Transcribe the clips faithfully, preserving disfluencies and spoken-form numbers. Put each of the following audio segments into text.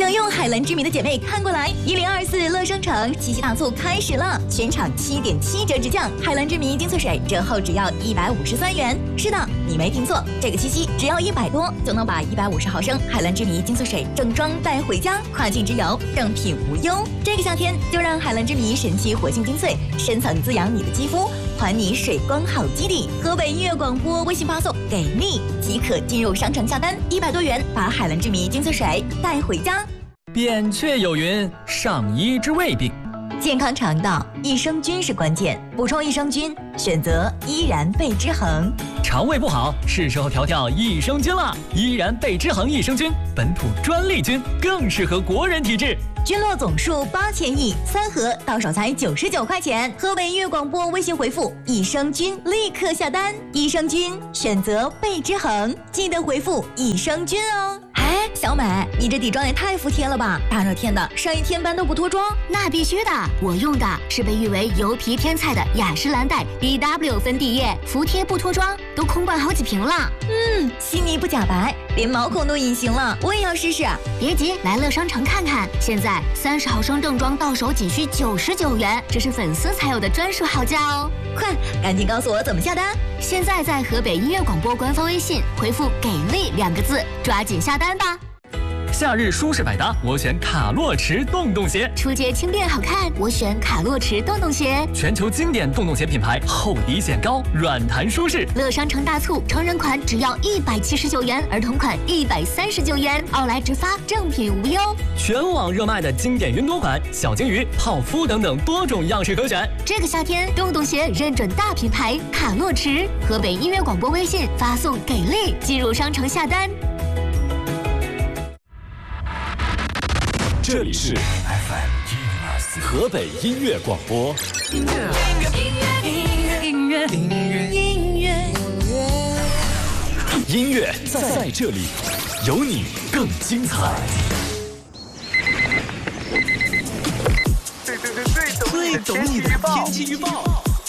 能用海蓝之谜的姐妹看过来，一零二四乐商城七夕大促开始了，全场七点七折直降，海蓝之谜精粹水折后只要一百五十三元。是的，你没听错，这个七夕只要一百多就能把一百五十毫升海蓝之谜精粹水正装带回家，跨境之游正品无忧。这个夏天就让海蓝之谜神奇活性精粹深层滋养你的肌肤，还你水光好基底。河北音乐广播微信发送给力即可进入商城下单，一百多元把海蓝之谜精粹水带回家。 扁鹊有云：上医之未病。 健康肠道，益生菌是关键，补充益生菌，选择依然贝之恒。 肠胃不好，是时候调调益生菌了。依然贝之恒益生菌，本土专利菌，更适合国人体质。 菌落总数八千亿，三盒到手才九十九块钱。河北音乐广播微信回复益生菌，立刻下单。益生菌选择贝之恒，记得回复益生菌哦。哎，小美，你这底妆也太服帖了吧！大热天的，上一天班都不脱妆？ 那必须的，我用的是被誉为油皮天菜的雅诗兰黛 B W 粉底液，服帖不脱妆，都空罐好几瓶了。 嗯，细腻不假白，连毛孔都隐形了，我也要试试。 别急，来乐商城看看，现在三十毫升正装到手仅需九十九元，这是粉丝才有的专属好价哦！ 快，赶紧告诉我怎么下单！ 现在在河北音乐广播官方微信回复“给力”两个字，抓紧下单吧。 夏日舒适百搭，我选卡洛驰洞洞鞋。 出街轻便好看，我选卡洛驰洞洞鞋。 全球经典洞洞鞋品牌，厚底显高，软弹舒适。 乐商城大促，成人款只要一百七十九元，儿童款一百三十九元，奥莱直发，正品无忧。 全网热卖的经典云朵款、小金鱼、泡芙等等多种样式可选。 这个夏天，洞洞鞋认准大品牌卡洛驰。河北音乐广播微信发送“给力”进入商城下单。 这里是 F M 河北音乐广播。音乐，音乐，音乐，音乐，音乐，音乐，音乐在这里，有你更精彩。最懂你的天气预报。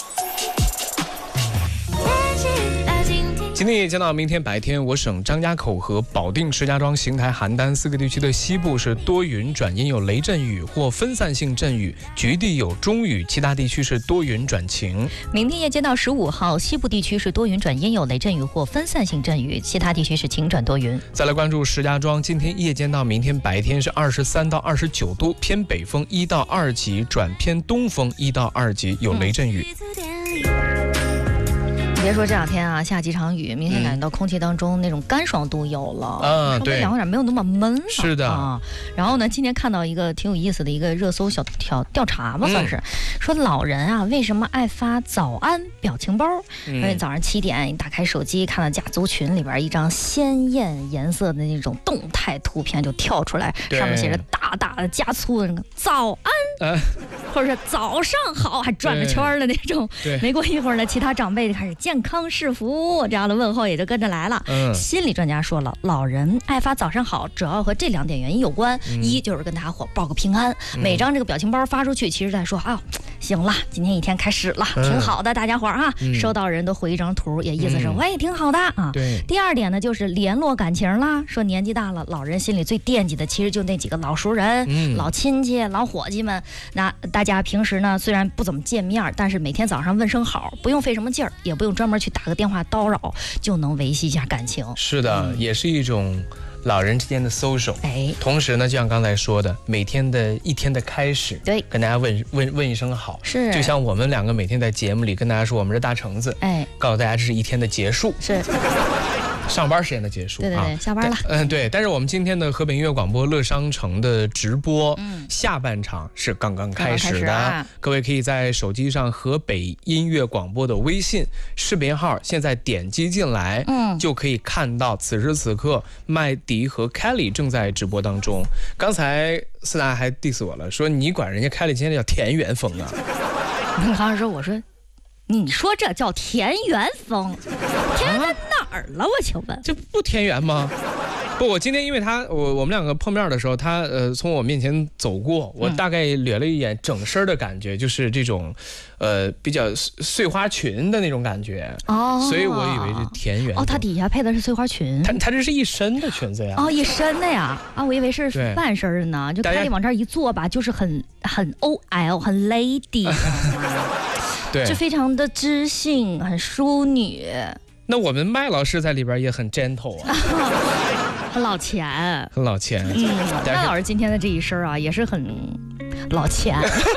今天夜间到明天白天，我省张家口和保定、石家庄、邢台、邯郸四个地区的西部是多云转阴，有雷阵雨或分散性阵雨，局地有中雨，其他地区是多云转晴。 明天夜间到十五号，西部地区是多云转阴，有雷阵雨或分散性阵雨，其他地区是晴转多云。 再来关注石家庄，今天夜间到明天白天是二十三到二十九度，偏北风一到二级转偏东风一到二级，有雷阵雨。 嗯别说这两天啊，下几场雨，明天感觉到空气当中那种干爽度有了， 嗯，对， 凉点没有那么闷了。 是的啊。然后呢，今天看到一个挺有意思的一个热搜小调调查吧，算是、嗯、说老人啊为什么爱发早安表情包？嗯、而且早上七点一打开手机，看到家族群里边一张鲜艳颜色的那种动态图片就跳出来，上面写着大大的加粗的那个早安。呃或者是早上好，还转着圈的那种。没过一会儿呢，其他长辈就开始健康是福这样的问候也就跟着来了。嗯，心理专家说了，老人爱发早上好，主要和这两点原因有关。嗯、一就是跟大家伙报个平安，嗯、每张这个表情包发出去，其实在说啊，行了，今天一天开始了，嗯、挺好的，大家伙啊，嗯、收到人都回一张图，也意思是我也、嗯、挺好的啊。对。第二点呢，就是联络感情啦，说年纪大了，老人心里最惦记的其实就那几个老熟人、嗯、老亲戚、老伙计们。那大家平时呢虽然不怎么见面，但是每天早上问声好，不用费什么劲儿，也不用专门去打个电话叨扰，就能维系一下感情。是的、嗯、也是一种老人之间的 social。 哎，同时呢就像刚才说的，每天的一天的开始，对，跟大家问问问一声好，是就像我们两个每天在节目里跟大家说我们是大橙子，哎，告诉大家这是一天的结束，是上班时间的结束，对对对，啊、下班了。嗯，对。但是我们今天的河北音乐广播乐商城的直播，嗯，下半场是刚刚开始的。刚刚开始啊、各位可以在手机上河北音乐广播的微信视频号，现在点击进来，嗯，就可以看到此时此刻麦迪和 Kelly 正在直播当中。刚才思达还 diss 我了，说你管人家 Kelly 今天叫田园风啊？你刚才说我说。你说这叫田园风，田园在哪儿了？我请问， 这不田园吗？ 不，我今天因为他我我们两个碰面的时候，他呃从我面前走过，我大概掠了一眼整身的感觉，就是这种，呃比较碎花裙的那种感觉哦，所以我以为是田园。 哦，它底下配的是碎花裙。 它它这是一身的裙子呀。 哦，一身的呀。啊，我以为是半身的呢。就凯莉往这儿一坐吧，就是很很 O L 很 lady， 对， 就非常的知性，很淑女。 那我们麦老师在里边也很 gentle 啊。 很老钱， 很老钱。 嗯，麦老师今天的这一身啊，也是很老钱。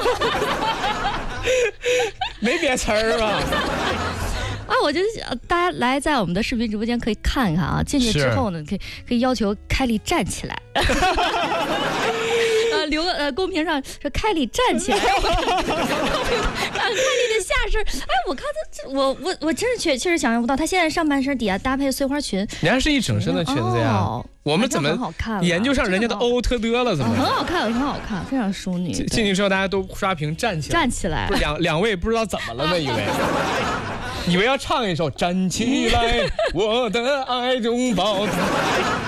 没别词儿吧？ 啊，我就大家来在我们的视频直播间可以看一看啊，进去之后呢，可以可以要求凯莉站起来。呃，留呃公屏上说凯莉站起来。凯莉的下身，哎，我看他，我我我真是确确实想象不到，他现在上半身底下搭配碎花裙， 人家是一整身的裙子呀。哦，我们怎么研究上人家的欧特德了？怎么？ 很好看，很好看，非常淑女。 进去之后大家都刷屏站起来， 站起来。 两两位不知道怎么了呢？以为以为要唱一首《站起来，我的爱中宝》。